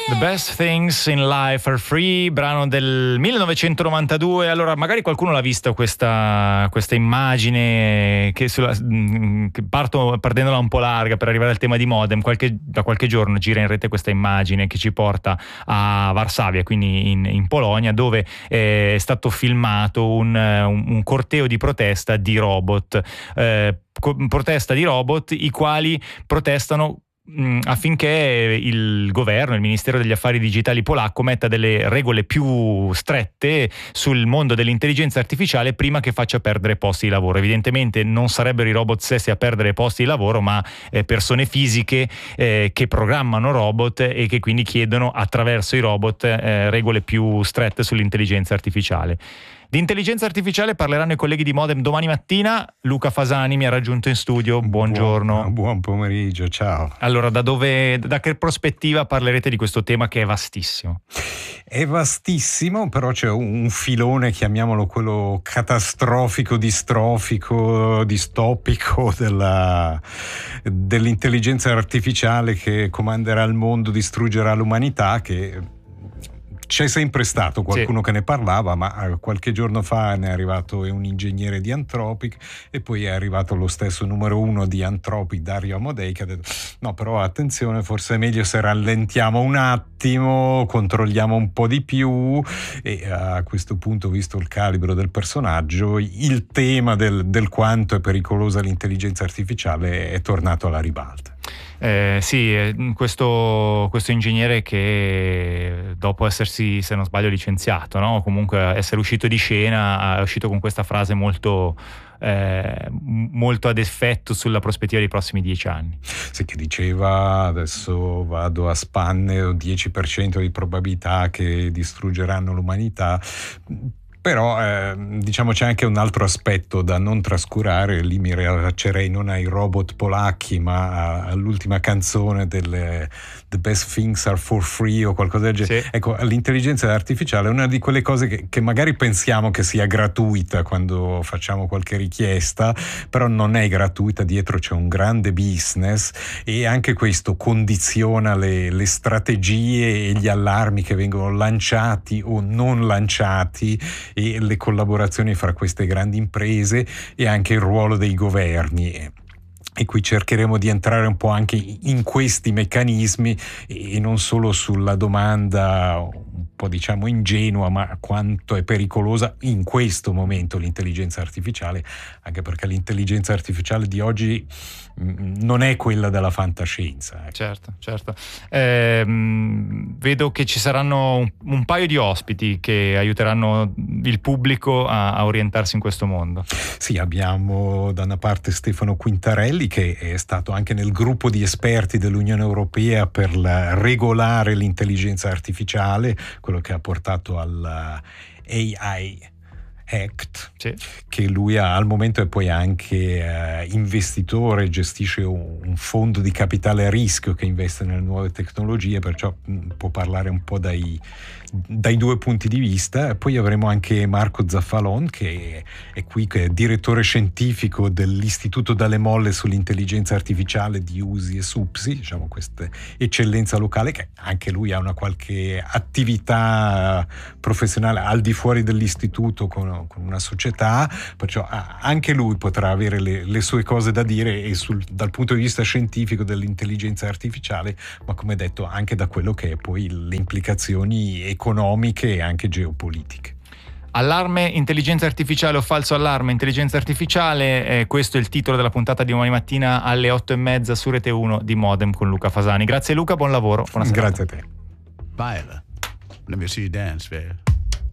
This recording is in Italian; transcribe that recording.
The Best Things in Life Are Free, brano del 1992. Allora, magari qualcuno l'ha vista questa immagine che parto perdendola un po' larga per arrivare al tema di modem. Da qualche giorno gira in rete questa immagine che ci porta a Varsavia, quindi in Polonia, dove è stato filmato un corteo di protesta di robot, protesta di robot i quali protestano affinché il governo, il Ministero degli Affari Digitali polacco metta delle regole più strette sul mondo dell'intelligenza artificiale prima che faccia perdere posti di lavoro. Evidentemente non sarebbero i robot stessi a perdere posti di lavoro, ma persone fisiche che programmano robot e che quindi chiedono attraverso i robot regole più strette sull'intelligenza artificiale. Di intelligenza artificiale parleranno i colleghi di Modem domani mattina. Luca Fasani mi ha raggiunto in studio. Buongiorno. Buon pomeriggio, ciao. Allora, da che prospettiva parlerete di questo tema che è vastissimo? È vastissimo, però c'è un filone, chiamiamolo quello catastrofico, distrofico, distopico dell'intelligenza artificiale che comanderà il mondo, distruggerà l'umanità, che c'è sempre stato qualcuno che ne parlava, ma qualche giorno fa ne è arrivato un ingegnere di Anthropic e poi è arrivato lo stesso numero uno di Anthropic, Dario Amodei, che ha detto no, però attenzione, forse è meglio se rallentiamo un attimo, controlliamo un po' di più. E a questo punto, visto il calibro del personaggio, il tema del quanto è pericolosa l'intelligenza artificiale è tornato alla ribalta. Sì, questo ingegnere che dopo essersi, se non sbaglio, licenziato, no? Comunque essere uscito di scena, è uscito con questa frase molto ad effetto sulla prospettiva dei prossimi 10 anni. Sì, che diceva, adesso vado a spanne, 10% di probabilità che distruggeranno l'umanità. Però diciamo c'è anche un altro aspetto da non trascurare, lì mi rilaccerei non ai robot polacchi ma all'ultima canzone delle The Best Things Are For Free o qualcosa del genere. Sì. Ecco, l'intelligenza artificiale è una di quelle cose che magari pensiamo che sia gratuita quando facciamo qualche richiesta, però non è gratuita, dietro c'è un grande business e anche questo condiziona le strategie e gli allarmi che vengono lanciati o non lanciati e le collaborazioni fra queste grandi imprese e anche il ruolo dei governi. E qui cercheremo di entrare un po' anche in questi meccanismi e non solo sulla domanda un po' diciamo ingenua, ma quanto è pericolosa in questo momento l'intelligenza artificiale, anche perché l'intelligenza artificiale di oggi non è quella della fantascienza. Ecco. Certo. Vedo che ci saranno un paio di ospiti che aiuteranno il pubblico a orientarsi in questo mondo. Sì, abbiamo da una parte Stefano Quintarelli, che è stato anche nel gruppo di esperti dell'Unione Europea per regolare l'intelligenza artificiale, quello che ha portato alla AI Act, sì, che lui al momento è poi anche investitore, gestisce un fondo di capitale a rischio che investe nelle nuove tecnologie, perciò può parlare un po' dai due punti di vista. Poi avremo anche Marco Zaffalon, che è qui, che è direttore scientifico dell'Istituto Dalle Molle sull'intelligenza artificiale di USI e SUPSI, diciamo questa eccellenza locale, che anche lui ha una qualche attività professionale al di fuori dell'istituto con una società, perciò anche lui potrà avere le sue cose da dire e dal punto di vista scientifico dell'intelligenza artificiale, ma come detto anche da quello che è poi le implicazioni economiche e anche geopolitiche. Allarme intelligenza artificiale o falso allarme intelligenza artificiale, questo è il titolo della puntata di domani mattina alle 8:30 su Rete 1 di Modem con Luca Fasani. Grazie Luca, buon lavoro, buona serata. Grazie a te. Viola, let me see you dance, babe.